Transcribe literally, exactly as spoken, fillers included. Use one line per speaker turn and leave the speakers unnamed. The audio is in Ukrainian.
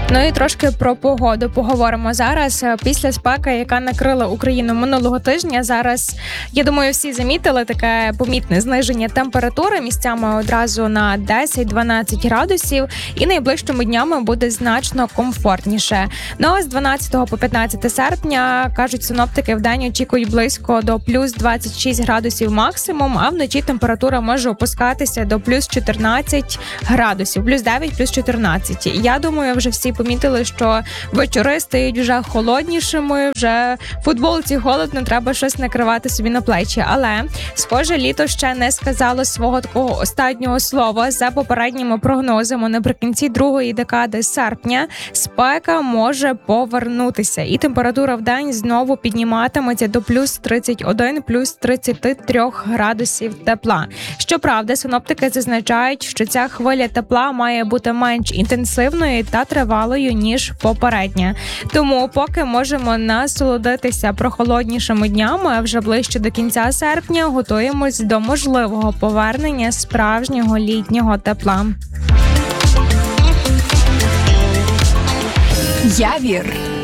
Ну і трошки про погоду поговоримо зараз. Після спеки, яка накрила Україну минулого тижня, зараз, я думаю, всі замітили таке помітне зниження температури місцями одразу на десять-дванадцять градусів, і найближчими днями буде значно комфортніше. Ну а з дванадцятого по п'ятнадцяте серпня, кажуть синоптики, вдень очікують близько до плюс двадцять шість градусів максимум, а вночі температура може опускатися до плюс чотирнадцять градусів, плюс дев'ять, плюс чотирнадцять. Я думаю, вже всі помітили, що вечори стають вже холоднішими, вже в футболці холодно, треба щось накривати собі на плечі. Але, схоже, літо ще не сказало свого такого останнього слова. За попередніми прогнозами, наприкінці другої декади серпня спека може повернутися, і температура в день знову підніматиметься до плюс тридцять один, плюс тридцять три градусів тепла. Щоправда, синоптики зазначають, що ця хвиля тепла має бути менш інтенсивною та тривалою, ніж попередня. Тому поки можемо насолодитися прохолоднішими днями, а вже ближче до кінця серпня готуємось до можливого повернення справжнього літнього тепла.
Явір.